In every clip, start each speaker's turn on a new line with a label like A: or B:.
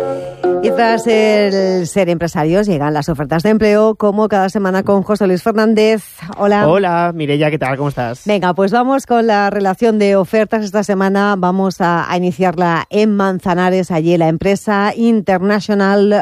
A: Y tras el ser empresarios llegan las ofertas de empleo, como cada semana con José Luis Fernández. Hola.
B: Hola, Mireia, ¿qué tal? ¿Cómo estás?
A: Venga, pues vamos con la relación de ofertas. Esta semana vamos a iniciarla en Manzanares, allí la empresa International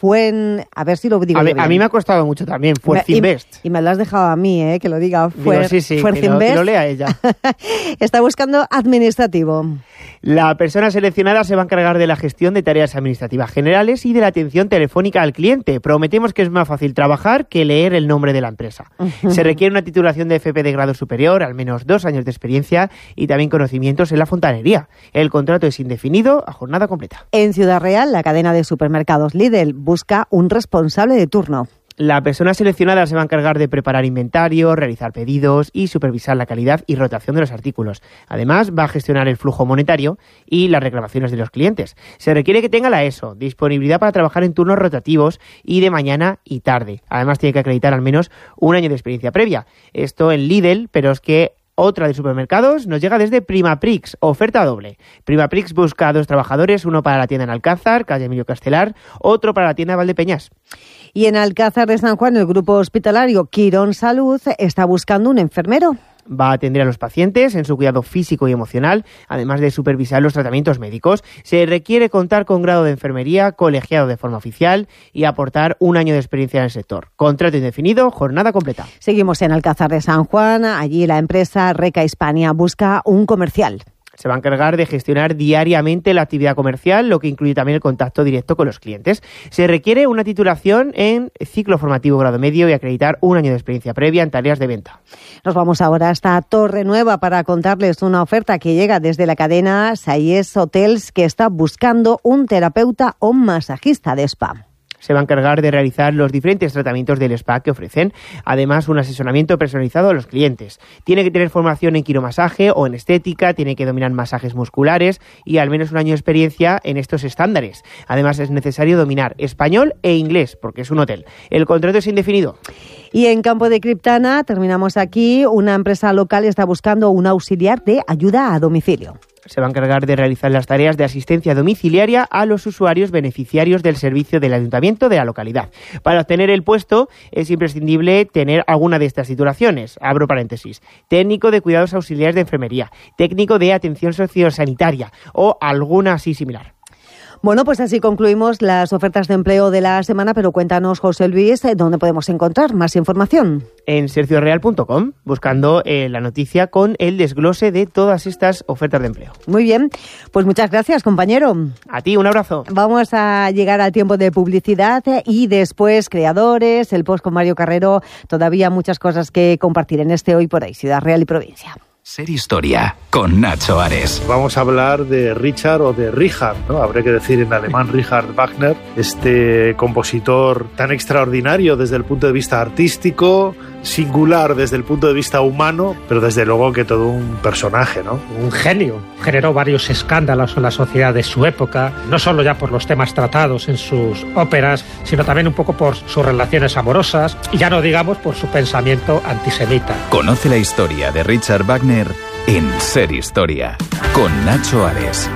A: a ver si lo digo bien.
B: A mí me ha costado mucho también, Fuerzinvest.
A: Y me lo has dejado a mí, que lo diga.
B: Sí, que lo lea ella.
A: Está buscando administrativo.
B: La persona seleccionada se va a encargar de la gestión de tareas administrativas generales y de la atención telefónica al cliente. Prometemos que es más fácil trabajar que leer el nombre de la empresa. Se requiere una titulación de FP de grado superior, al menos 2 años de experiencia y también conocimientos en la fontanería. El contrato es indefinido a jornada completa.
A: En Ciudad Real, la cadena de supermercados Lidl busca un responsable de turno.
B: La persona seleccionada se va a encargar de preparar inventario, realizar pedidos y supervisar la calidad y rotación de los artículos. Además, va a gestionar el flujo monetario y las reclamaciones de los clientes. Se requiere que tenga la ESO, disponibilidad para trabajar en turnos rotativos y de mañana y tarde. Además, tiene que acreditar al menos 1 año de experiencia previa. Esto en Lidl, pero es que otra de supermercados nos llega desde Primaprix, oferta doble. Primaprix busca 2 trabajadores, uno para la tienda en Alcázar, calle Emilio Castelar, otro para la tienda de Valdepeñas.
A: Y en Alcázar de San Juan, el grupo hospitalario Quirón Salud está buscando un enfermero.
B: Va a atender a los pacientes en su cuidado físico y emocional, además de supervisar los tratamientos médicos. Se requiere contar con grado de enfermería, colegiado de forma oficial y aportar 1 año de experiencia en el sector. Contrato indefinido, jornada completa.
A: Seguimos en Alcázar de San Juan. Allí la empresa Reca Hispania busca un comercial.
B: Se va a encargar de gestionar diariamente la actividad comercial, lo que incluye también el contacto directo con los clientes. Se requiere una titulación en ciclo formativo grado medio y acreditar 1 año de experiencia previa en tareas de venta.
A: Nos vamos ahora hasta Torre Nueva para contarles una oferta que llega desde la cadena Sayes Hotels, que está buscando un terapeuta o masajista de spa.
B: Se va a encargar de realizar los diferentes tratamientos del spa que ofrecen, además un asesoramiento personalizado a los clientes. Tiene que tener formación en quiromasaje o en estética, tiene que dominar masajes musculares y al menos 1 año de experiencia en estos estándares. Además es necesario dominar español e inglés, porque es un hotel. El contrato es indefinido.
A: Y en Campo de Criptana, terminamos aquí, una empresa local está buscando un auxiliar de ayuda a domicilio.
B: Se va a encargar de realizar las tareas de asistencia domiciliaria a los usuarios beneficiarios del servicio del ayuntamiento de la localidad. Para obtener el puesto es imprescindible tener alguna de estas titulaciones. Abro paréntesis. Técnico de cuidados auxiliares de enfermería, técnico de atención sociosanitaria o alguna así similar.
A: Bueno, pues así concluimos las ofertas de empleo de la semana, pero cuéntanos, José Luis, ¿dónde podemos encontrar más información?
B: En sercioreal.com, buscando la noticia con el desglose de todas estas ofertas de empleo.
A: Muy bien, pues muchas gracias, compañero.
B: A ti, un abrazo.
A: Vamos a llegar al tiempo de publicidad y después creadores, el post con Mario Carrero, todavía muchas cosas que compartir en este Hoy por Hoy, Ciudad Real y Provincia.
C: Ser Historia, con Nacho Ares.
D: Vamos a hablar de Richard o de Richard, ¿no? Habría que decir en alemán Richard Wagner, este compositor tan extraordinario desde el punto de vista artístico, singular desde el punto de vista humano, pero desde luego que todo un personaje, ¿no?
E: Un genio. Generó varios escándalos en la sociedad de su época, no solo ya por los temas tratados en sus óperas, sino también un poco por sus relaciones amorosas y ya no digamos por su pensamiento antisemita.
C: Conoce la historia de Richard Wagner en Ser Historia, con Nacho Ares.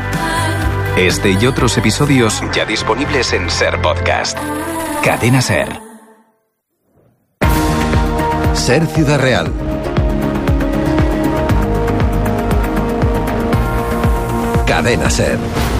C: Este y otros episodios ya disponibles en Ser Podcast. Cadena Ser. Ser Ciudad Real. Cadena Ser.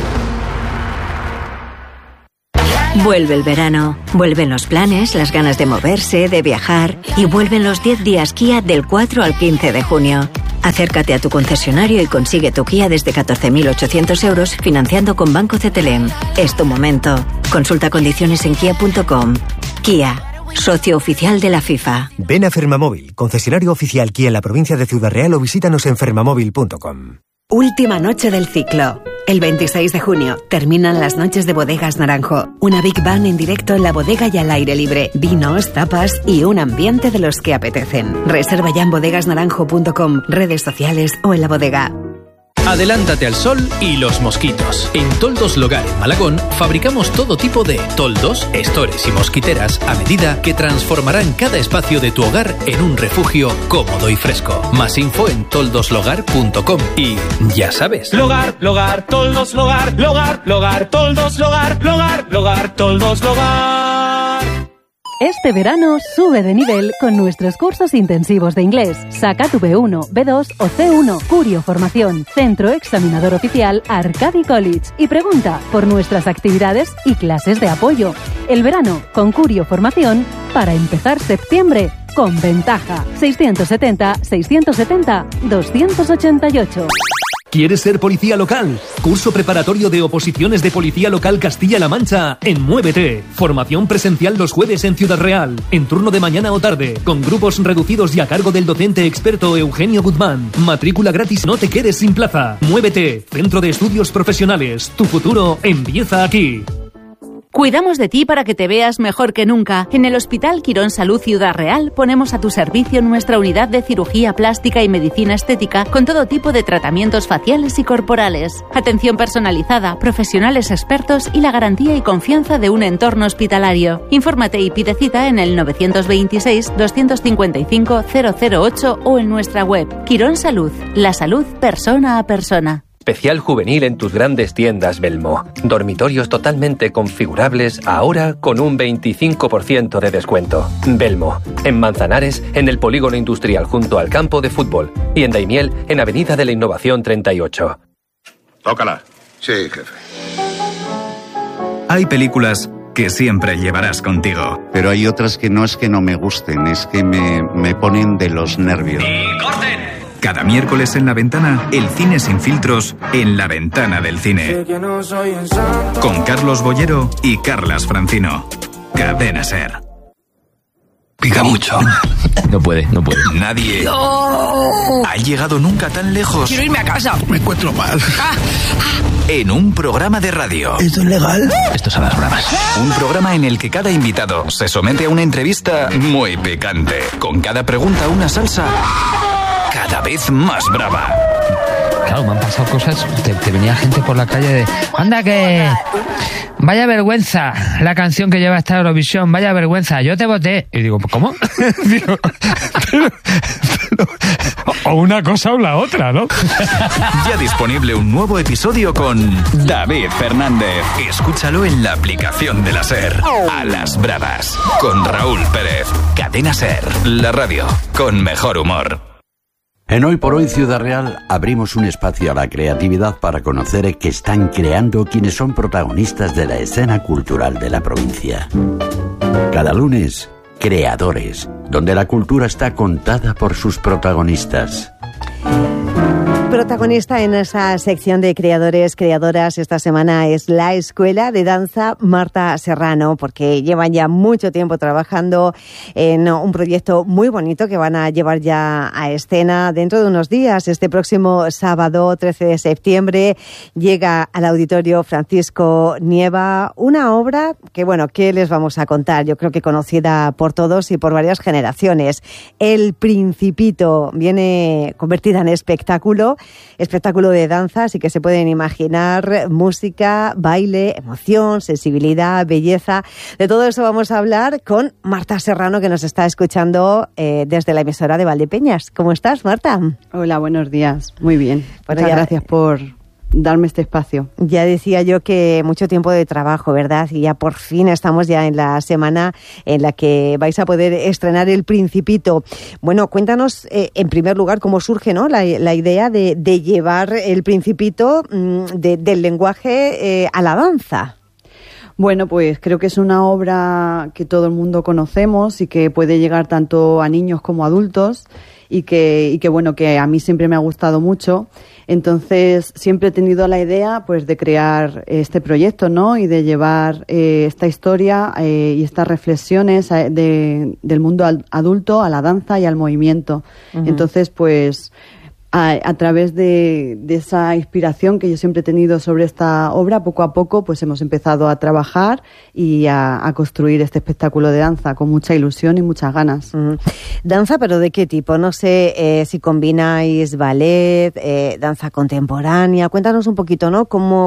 F: Vuelve el verano, vuelven los planes, las ganas de moverse, de viajar y vuelven los 10 días Kia del 4 al 15 de junio. Acércate a tu concesionario y consigue tu Kia desde 14.800 euros financiando con Banco CTLM. Es tu momento. Consulta condiciones en kia.com. Kia, socio oficial de la FIFA.
G: Ven a Fermamóvil, concesionario oficial Kia en la provincia de Ciudad Real o visítanos en fermamóvil.com.
H: Última noche del ciclo. El 26 de junio terminan las noches de Bodegas Naranjo. Una Big Band en directo en la bodega y al aire libre. Vinos, tapas y un ambiente de los que apetecen. Reserva ya en bodegasnaranjo.com, redes sociales o en la bodega.
I: Adelántate al sol y los mosquitos. En Toldos Logar en Malagón fabricamos todo tipo de toldos, estores y mosquiteras a medida que transformarán cada espacio de tu hogar en un refugio cómodo y fresco. Más info en toldoslogar.com y ya sabes.
J: Logar, Logar, Toldos Logar, Logar, Logar, Toldos Logar, Logar, Logar, Toldos Logar.
K: Este verano sube de nivel con nuestros cursos intensivos de inglés. Saca tu B1, B2 o C1. Curio Formación, centro examinador oficial Arcadi College. Y pregunta por nuestras actividades y clases de apoyo. El verano con Curio Formación para empezar septiembre con ventaja. 670-670-288.
L: ¿Quieres ser policía local? Curso preparatorio de oposiciones de Policía Local Castilla-La Mancha en Muévete. Formación presencial los jueves en Ciudad Real, en turno de mañana o tarde, con grupos reducidos y a cargo del docente experto Eugenio Guzmán. Matrícula gratis, no te quedes sin plaza. Muévete, Centro de Estudios Profesionales. Tu futuro empieza aquí.
M: Cuidamos de ti para que te veas mejor que nunca. En el Hospital Quirón Salud Ciudad Real ponemos a tu servicio nuestra unidad de cirugía plástica y medicina estética con todo tipo de tratamientos faciales y corporales. Atención personalizada, profesionales expertos y la garantía y confianza de un entorno hospitalario. Infórmate y pide cita en el 926-255-008 o en nuestra web. Quirón Salud, la salud persona a persona.
N: Especial juvenil en tus grandes tiendas Belmo. Dormitorios totalmente configurables ahora con un 25% de descuento. Belmo, en Manzanares, en el Polígono Industrial junto al campo de fútbol. Y en Daimiel, en Avenida de la Innovación 38.
O: Tócala. Sí, jefe.
C: Hay películas que siempre llevarás contigo.
P: Pero hay otras que no es que no me gusten, es que me ponen de los nervios.
C: ¡Y corten! Cada miércoles en La Ventana, el cine sin filtros en La Ventana del Cine. Con Carlos Bollero y Carlas Francino. Cadena SER.
Q: Pica mucho. No puede.
C: Nadie ha llegado nunca tan lejos.
Q: Quiero irme a casa.
O: Me encuentro mal.
C: En un programa de radio.
Q: ¿Esto es legal? Esto son las bravas.
C: Un programa en el que cada invitado se somete a una entrevista muy picante. Con cada pregunta una salsa cada vez más brava.
Q: Claro, me han pasado cosas. Te venía gente por la calle de... ¡Anda que... Vaya vergüenza la canción que lleva esta Eurovisión! ¡Vaya vergüenza! Yo te voté. Y digo, ¿cómo? Digo, pero, o una cosa o la otra, ¿no?
C: Ya disponible un nuevo episodio con David Fernández. Escúchalo en la aplicación de la SER. A las bravas. Con Raúl Pérez. Cadena SER. La radio con mejor humor.
R: En Hoy por Hoy Ciudad Real abrimos un espacio a la creatividad para conocer qué están creando quienes son protagonistas de la escena cultural de la provincia. Cada lunes, Creadores, donde la cultura está contada por sus protagonistas.
A: Protagonista en esa sección de creadores, creadoras esta semana es la Escuela de Danza Marta Serrano, porque llevan ya mucho tiempo trabajando en un proyecto muy bonito que van a llevar ya a escena dentro de unos días. Este próximo sábado, 13 de septiembre, llega al Auditorio Francisco Nieva una obra que, bueno, ¿qué les vamos a contar? Yo creo que conocida por todos y por varias generaciones. El Principito viene convertida en espectáculo de danza, así que se pueden imaginar música, baile, emoción, sensibilidad, belleza. De todo eso vamos a hablar con Marta Serrano, que nos está escuchando desde la emisora de Valdepeñas. ¿Cómo estás, Marta?
S: Hola, buenos días. Muy bien. Muchas gracias por darme este espacio.
A: Ya decía yo que mucho tiempo de trabajo, ¿verdad? Y ya por fin estamos ya en la semana en la que vais a poder estrenar El Principito. Bueno, cuéntanos en primer lugar cómo surge, ¿no?, la idea de llevar El Principito del lenguaje a la danza.
S: Bueno, pues creo que es una obra que todo el mundo conocemos y que puede llegar tanto a niños como a adultos y que bueno, que a mí siempre me ha gustado mucho. Entonces siempre he tenido la idea pues de crear este proyecto, ¿no?, y de llevar esta historia y estas reflexiones del mundo adulto a la danza y al movimiento. Uh-huh. Entonces pues a través de esa inspiración que yo siempre he tenido sobre esta obra, poco a poco pues hemos empezado a trabajar y a construir este espectáculo de danza con mucha ilusión y muchas ganas.
A: ¿Danza, pero de qué tipo? No sé si combináis ballet, danza contemporánea. Cuéntanos un poquito, ¿no? ¿Cómo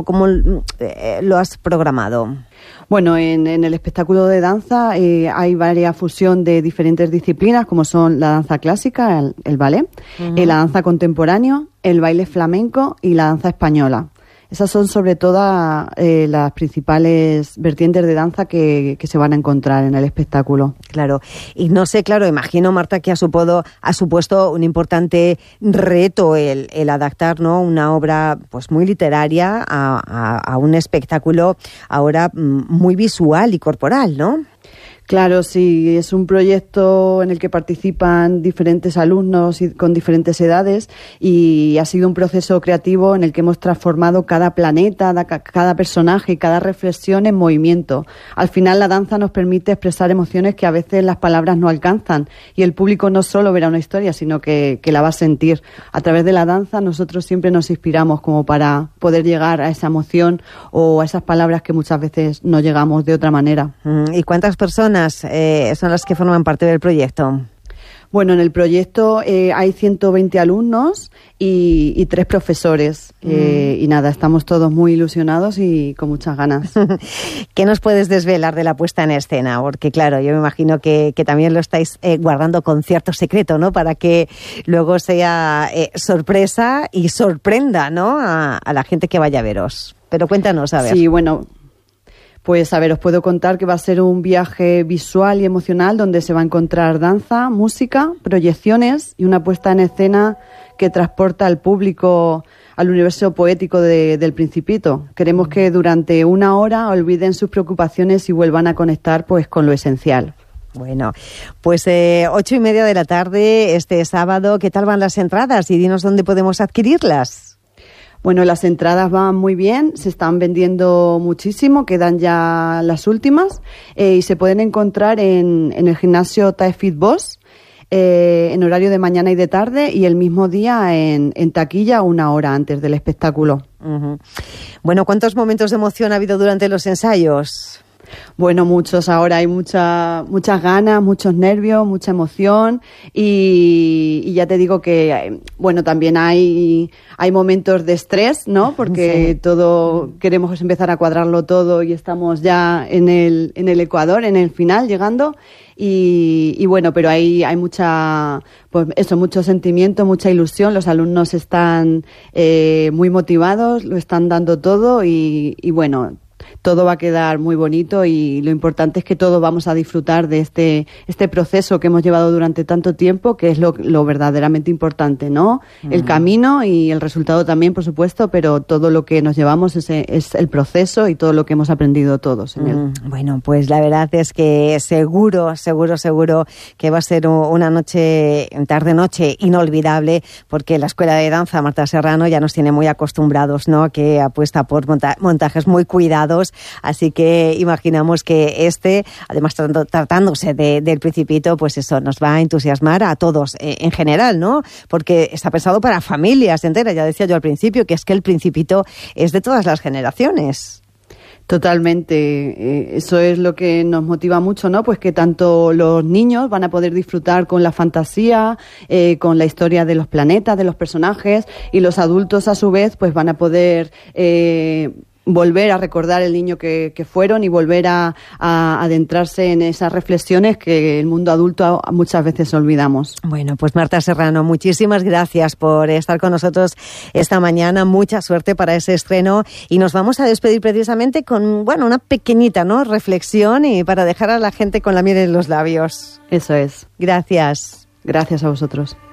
A: lo has programado?
S: Bueno, en el espectáculo de danza hay varias fusión de diferentes disciplinas, como son la danza clásica, el ballet, la danza contemporánea, el baile flamenco y la danza española. Esas son sobre todo las principales vertientes de danza que se van a encontrar en el espectáculo.
A: Claro, y no sé, claro, imagino, Marta, que ha supuesto un importante reto el adaptar, ¿no?, una obra pues muy literaria a un espectáculo ahora muy visual y corporal, ¿no?
S: Claro, sí, es un proyecto en el que participan diferentes alumnos y con diferentes edades y ha sido un proceso creativo en el que hemos transformado cada planeta, cada personaje y cada reflexión en movimiento. Al final la danza nos permite expresar emociones que a veces las palabras no alcanzan y el público no solo verá una historia, sino que la va a sentir. A través de la danza nosotros siempre nos inspiramos como para poder llegar a esa emoción o a esas palabras que muchas veces no llegamos de otra manera.
A: ¿Y cuántas personas son las que forman parte del proyecto?
S: Bueno, en el proyecto hay 120 alumnos y 3 profesores. Y nada, estamos todos muy ilusionados y con muchas ganas.
A: ¿Qué nos puedes desvelar de la puesta en escena? Porque claro, yo me imagino que también lo estáis guardando con cierto secreto, ¿no? Para que luego sea sorpresa y sorprenda, ¿no?, a la gente que vaya a veros. Pero cuéntanos, a ver.
S: Sí, bueno, pues a ver, os puedo contar que va a ser un viaje visual y emocional donde se va a encontrar danza, música, proyecciones y una puesta en escena que transporta al público al universo poético del Principito. Queremos que durante una hora olviden sus preocupaciones y vuelvan a conectar pues con lo esencial.
A: Bueno, pues 8:30 de la tarde este sábado. ¿Qué tal van las entradas? Y dinos dónde podemos adquirirlas.
S: Bueno, las entradas van muy bien, se están vendiendo muchísimo, quedan ya las últimas y se pueden encontrar en el gimnasio Thai Fit Boss en horario de mañana y de tarde y el mismo día en taquilla 1 hora antes del espectáculo.
A: Bueno, ¿cuántos momentos de emoción ha habido durante los ensayos?
S: Bueno, muchos. Ahora hay muchas ganas, muchos nervios, mucha emoción y ya te digo que, bueno, también hay momentos de estrés, ¿no? Porque sí, todo queremos empezar a cuadrarlo todo y estamos ya en el Ecuador, en el final, llegando. Y bueno, pero hay mucho sentimiento, mucha ilusión. Los alumnos están muy motivados, lo están dando todo y bueno, todo va a quedar muy bonito y lo importante es que todos vamos a disfrutar de este proceso que hemos llevado durante tanto tiempo, que es lo verdaderamente importante, ¿no? El camino y el resultado también, por supuesto, pero todo lo que nos llevamos es el proceso y todo lo que hemos aprendido todos en él.
A: Bueno, pues la verdad es que seguro que va a ser una tarde-noche inolvidable, porque la Escuela de Danza Marta Serrano ya nos tiene muy acostumbrados, ¿no?, que apuesta por montajes muy cuidados. Así que imaginamos que además tratándose del Principito, pues eso nos va a entusiasmar a todos en general, ¿no? Porque está pensado para familias enteras. Ya decía yo al principio que es que el Principito es de todas las generaciones.
S: Totalmente, eso es lo que nos motiva mucho, ¿no? Pues que tanto los niños van a poder disfrutar con la fantasía, con la historia de los planetas, de los personajes, y los adultos a su vez pues van a poder volver a recordar el niño que fueron y volver a adentrarse en esas reflexiones que el mundo adulto muchas veces olvidamos.
A: Bueno, pues Marta Serrano, muchísimas gracias por estar con nosotros esta mañana. Mucha suerte para ese estreno y nos vamos a despedir precisamente con, una pequeñita, ¿no?, reflexión y para dejar a la gente con la miel en los labios.
S: Eso es.
A: Gracias.
S: Gracias a vosotros.